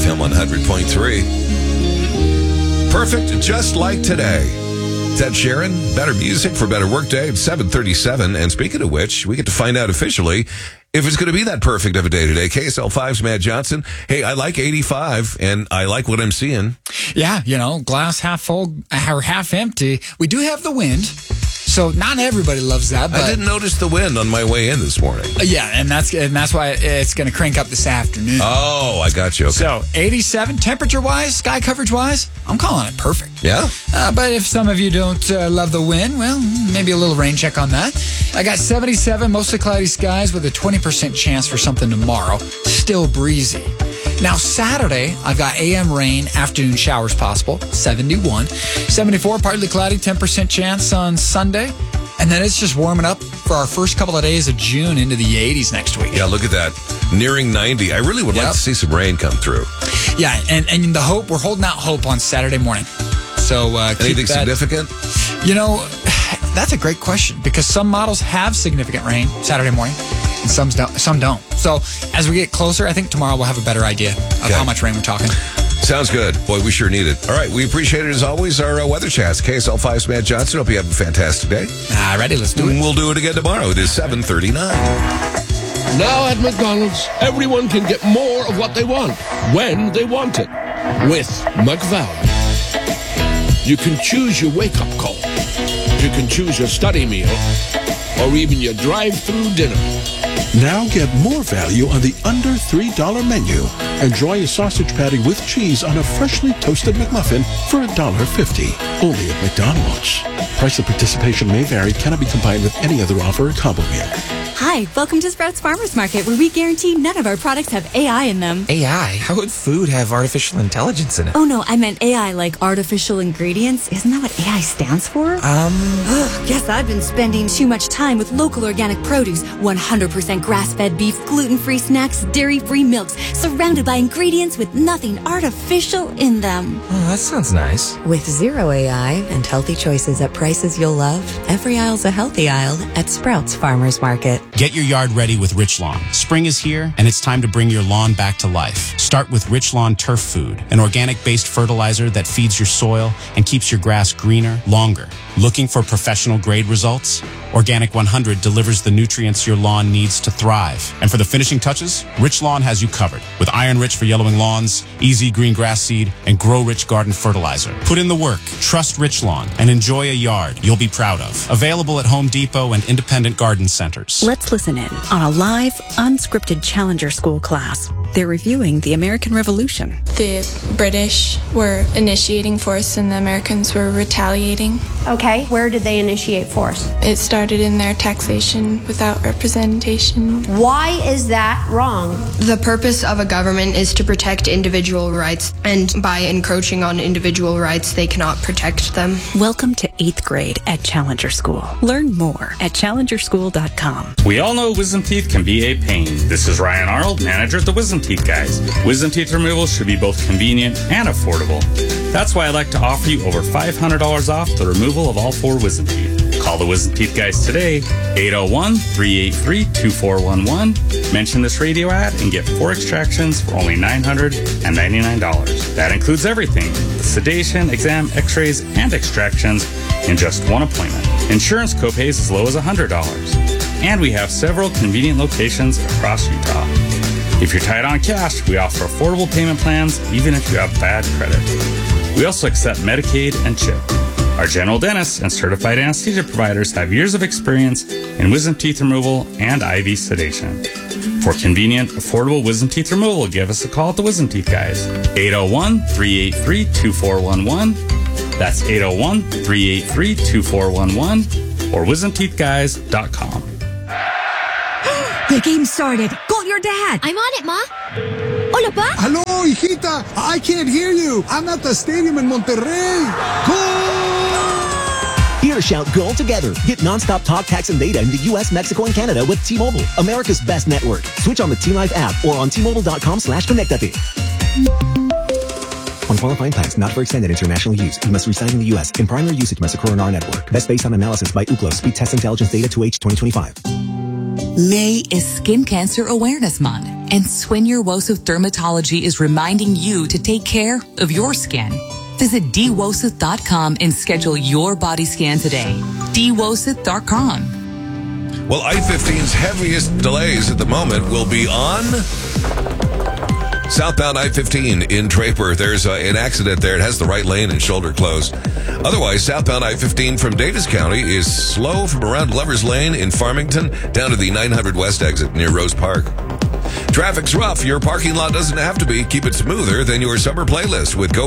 FM 100.3. Perfect, just like today. Is that Sharon? Better music for better workday at 7:37. And speaking of which, we get to find out officially if it's going to be that perfect of a day today. KSL 5's Matt Johnson. Hey, I like 85, and I like what I'm seeing. Yeah, glass half full or half empty. We do have the wind, so not everybody loves that. But I didn't notice the wind on my way in this morning. Yeah, and that's why it's going to crank up this afternoon. Oh, I got you. Okay. So 87, temperature-wise, sky coverage-wise, I'm calling it perfect. Yeah? But if some of you don't love the wind, well, maybe a little rain check on that. I got 77, mostly cloudy skies with a 20% chance for something tomorrow. Still breezy. Now, Saturday, I've got AM rain, afternoon showers possible, 71. 74, partly cloudy, 10% chance on Sunday. And then it's just warming up for our first couple of days of June into the 80s next week. Yeah, look at that. Nearing 90. I really would like to see some rain come through. Yeah, and the hope, we're holding out hope on Saturday morning. So anything significant? That's a great question because some models have significant rain Saturday morning and some don't. So as we get closer, I think tomorrow we'll have a better idea of how much rain we're talking. Sounds good. Boy, we sure need it. All right, we appreciate it as always. Our weather chats, KSL 5's Matt Johnson. Hope you have a fantastic day. Ready, let's do it. We'll do it again tomorrow. It is 7:39. Now at McDonald's, everyone can get more of what they want, when they want it, with McValue. You can choose your wake-up call. You can choose your study meal, or even your drive-through dinner. Now get more value on the under $3 menu. Enjoy a sausage patty with cheese on a freshly toasted McMuffin for $1.50. Only at McDonald's. Price of participation may vary. Cannot be combined with any other offer or combo meal. Hi, welcome to Sprouts Farmers Market, where we guarantee none of our products have AI in them. AI? How would food have artificial intelligence in it? Oh, no, I meant AI like artificial ingredients. Isn't that what AI stands for? Guess I've been spending too much time with local organic produce, 100% grass-fed beef, gluten-free snacks, dairy-free milks, surrounded by ingredients with nothing artificial in them. Oh, that sounds nice. With zero AI and healthy choices at prices you'll love, every aisle's a healthy aisle at Sprouts Farmers Market. Get your yard ready with Rich Lawn. Spring is here, and it's time to bring your lawn back to life. Start with Rich Lawn Turf Food, an organic-based fertilizer that feeds your soil and keeps your grass greener longer. Looking for professional-grade results? Organic 100 delivers the nutrients your lawn needs to thrive. And for the finishing touches, Rich Lawn has you covered with Iron Rich for yellowing lawns, Easy Green Grass Seed, and Grow Rich Garden Fertilizer. Put in the work, trust Rich Lawn, and enjoy a yard you'll be proud of. Available at Home Depot and independent garden centers. Let's listen in on a live, unscripted Challenger School class. They're reviewing the American Revolution. The British were initiating force and the Americans were retaliating. Okay, where did they initiate force? It started in their taxation without representation. Why is that wrong? The purpose of a government is to protect individual rights, and by encroaching on individual rights, they cannot protect them. Welcome to 8th grade at Challenger School. Learn more at challengerschool.com. We all know wisdom teeth can be a pain. This is Ryan Arnold, manager at the Wisdom Teeth Guys. Wisdom teeth removal should be both convenient and affordable. That's why I'd like to offer you over $500 off the removal of all 4 wisdom teeth. Call the Wisdom Teeth Guys today, 801-383-2411. Mention this radio ad and get 4 extractions for only $999. That includes everything: the sedation, exam, x-rays, and extractions in just one appointment. Insurance copays as low as $100. And we have several convenient locations across Utah. If you're tight on cash, we offer affordable payment plans even if you have bad credit. We also accept Medicaid and CHIP. Our general dentists and certified anesthesia providers have years of experience in wisdom teeth removal and IV sedation. For convenient, affordable wisdom teeth removal, give us a call at the Wisdom Teeth Guys. 801-383-2411. That's 801-383-2411 or wisdomteethguys.com. The game started. Call your dad. I'm on it, Ma. Hola, Pa. Hello, hijita. I can't hear you. I'm at the stadium in Monterrey. Hear shout goal together. Get nonstop talk, text, and data in the U.S., Mexico, and Canada with T-Mobile, America's best network. Switch on the T-Life app or on T-Mobile.com/connectate. On qualifying plans not for extended international use, you must reside in the U.S. In primary usage must occur on our network. That's based on analysis by Ookla Speed Test Intelligence Data 2H 2025. May is Skin Cancer Awareness Month, and Swinier Woseth Dermatology is reminding you to take care of your skin. Visit dwoseth.com and schedule your body scan today. dwoseth.com. Well, I-15's heaviest delays at the moment will be on southbound I-15 in Draper. There's an accident there. It has the right lane and shoulder closed. Otherwise, southbound I-15 from Davis County is slow from around Lover's Lane in Farmington down to the 900 West exit near Rose Park. Traffic's rough. Your parking lot doesn't have to be. Keep it smoother than your summer playlist with Go